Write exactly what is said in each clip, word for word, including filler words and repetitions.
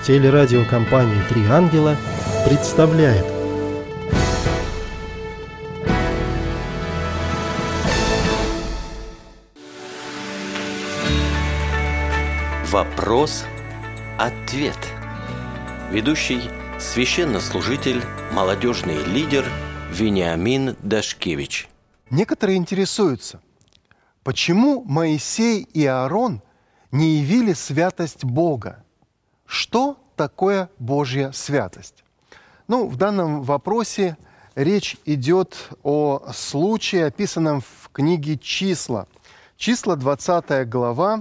Телерадиокомпания «Три ангела» представляет. Вопрос-ответ. Ведущий священнослужитель, молодежный лидер Вениамин Дашкевич. Некоторые интересуются, почему Моисей и Аарон не явили святость Бога? Что такое Божья святость? Ну, в данном вопросе речь идет о случае, описанном в книге «Числа». Числа, двадцатая глава,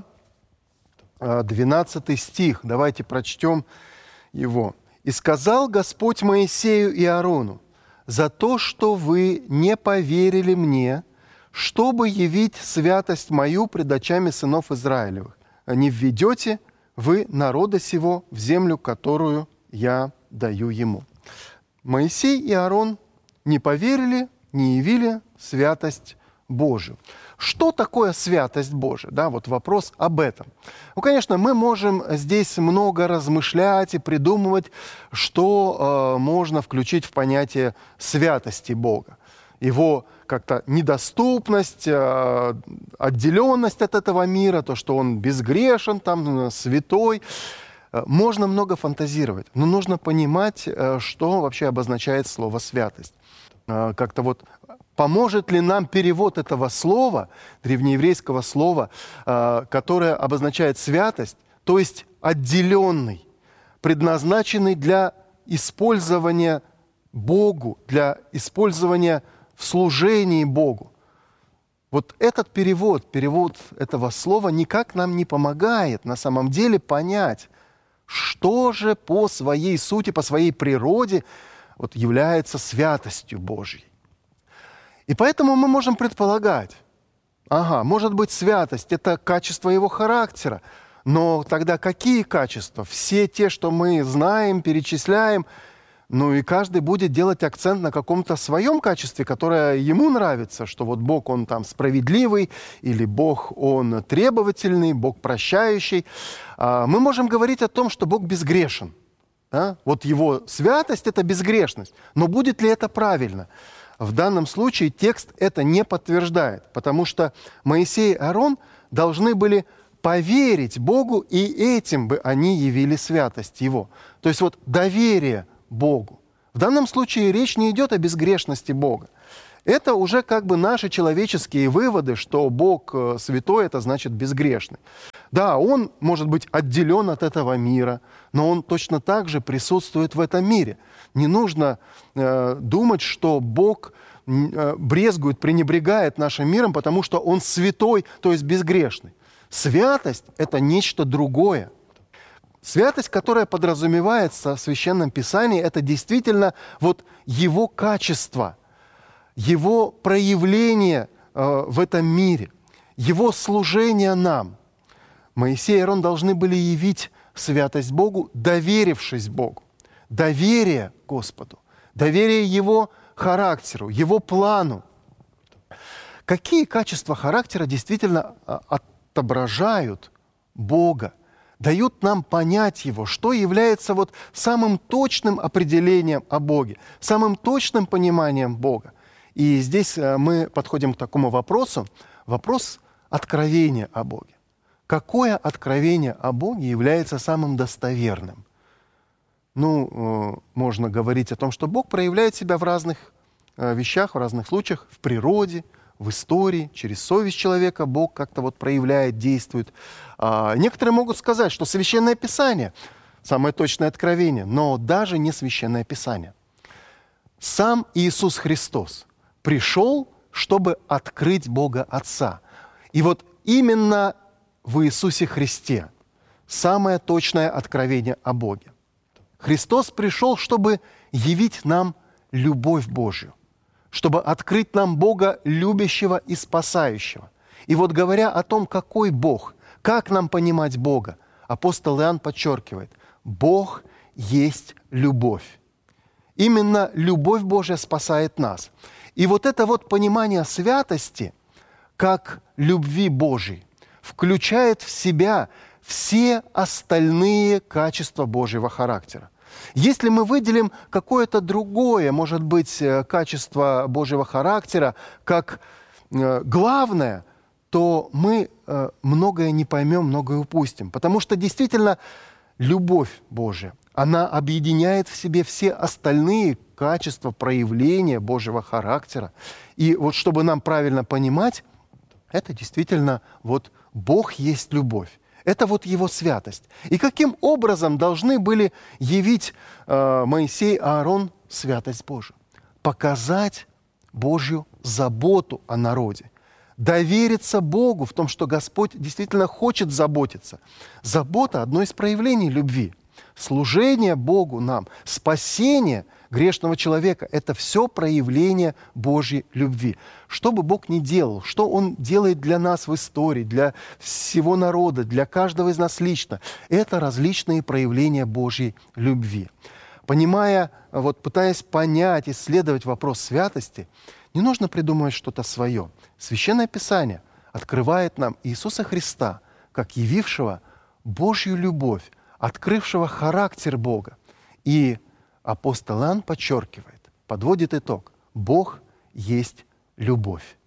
двенадцатый стих. Давайте прочтем его. «И сказал Господь Моисею и Аарону: за то, что вы не поверили мне, чтобы явить святость мою пред очами сынов Израилевых, не введете вы народа сего в землю, которую я даю ему». Моисей и Аарон не поверили, не явили святость Божию. Что такое святость Божия? Да, вот вопрос об этом. Ну, конечно, мы можем здесь много размышлять и придумывать, что э, можно включить в понятие святости Бога. Его как-то недоступность, э, отделенность от этого мира, то, что он безгрешен, там, святой. Можно много фантазировать, но нужно понимать, что вообще обозначает слово «святость». Как-то вот поможет ли нам перевод этого слова, древнееврейского слова, которое обозначает святость, то есть отделенный, предназначенный для использования Богу, для использования в служении Богу. Вот этот перевод, перевод этого слова никак нам не помогает на самом деле понять, что же по своей сути, по своей природе вот, является святостью Божьей. И поэтому мы можем предполагать, ага, может быть, святость – это качество его характера, но тогда какие качества? Все те, что мы знаем, перечисляем, ну и каждый будет делать акцент на каком-то своем качестве, которое ему нравится, что вот Бог, Он там справедливый, или Бог, Он требовательный, Бог прощающий. Мы можем говорить о том, что Бог безгрешен. Да? Вот Его святость – это безгрешность. Но будет ли это правильно? В данном случае текст это не подтверждает, потому что Моисей и Аарон должны были поверить Богу, и этим бы они явили святость Его. То есть вот доверие Богу. В данном случае речь не идет о безгрешности Бога. Это уже как бы наши человеческие выводы, что Бог святой – это значит безгрешный. Да, Он может быть отделен от этого мира, но Он точно так же присутствует в этом мире. Не нужно э, думать, что Бог э, брезгует, пренебрегает нашим миром, потому что Он святой, то есть безгрешный. Святость – это нечто другое. Святость, которая подразумевается в Священном Писании, это действительно вот Его качество, Его проявление э, в этом мире, Его служение нам. Моисей и Аарон должны были явить святость Богу, доверившись Богу. Доверие Господу, доверие Его характеру, Его плану. Какие качества характера действительно отображают Бога, дают нам понять Его, что является вот самым точным определением о Боге, самым точным пониманием Бога. И здесь мы подходим к такому вопросу, вопрос откровения о Боге. Какое откровение о Боге является самым достоверным? Ну, можно говорить о том, что Бог проявляет себя в разных вещах, в разных случаях, в природе, в истории, через совесть человека Бог как-то вот проявляет, действует. А некоторые могут сказать, что Священное Писание – самое точное откровение, но даже не Священное Писание. Сам Иисус Христос пришел, чтобы открыть Бога Отца. И вот именно в Иисусе Христе самое точное откровение о Боге. Христос пришел, чтобы явить нам любовь Божью, чтобы открыть нам Бога любящего и спасающего. И вот говоря о том, какой Бог, как нам понимать Бога, апостол Иоанн подчеркивает, Бог есть любовь. Именно любовь Божья спасает нас. И вот это вот понимание святости, как любви Божьей, включает в себя все остальные качества Божьего характера. Если мы выделим какое-то другое, может быть, качество Божьего характера как главное, то мы многое не поймем, многое упустим. Потому что действительно любовь Божья, она объединяет в себе все остальные качества проявления Божьего характера. И вот чтобы нам правильно понимать, это действительно вот Бог есть любовь. Это вот Его святость. И каким образом должны были явить э, Моисей и Аарон святость Божию? Показать Божью заботу о народе. Довериться Богу в том, что Господь действительно хочет заботиться. Забота – одно из проявлений любви. Служение Богу нам, спасение грешного человека – это все проявление Божьей любви. Что бы Бог ни делал, что Он делает для нас в истории, для всего народа, для каждого из нас лично, это различные проявления Божьей любви. Понимая, вот пытаясь понять, исследовать вопрос святости, не нужно придумывать что-то свое. Священное Писание открывает нам Иисуса Христа, как явившего Божью любовь, открывшего характер Бога. И апостол Иоанн подчеркивает, подводит итог: Бог есть любовь.